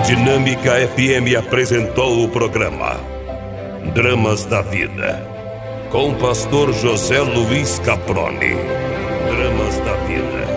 Dinâmica FM apresentou o programa Dramas da Vida, com o pastor José Luiz Caproni. Dramas da Vida.